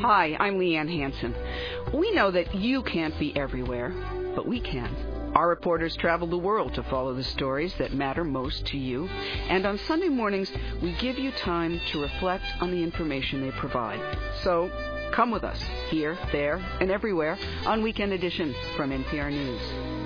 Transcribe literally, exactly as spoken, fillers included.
Hi, I'm Leanne Hansen. We know that you can't be everywhere, but we can. Our reporters travel the world to follow the stories that matter most to you. And on Sunday mornings, we give you time to reflect on the information they provide. So come with us, here, there, and everywhere on Weekend Edition from N P R News.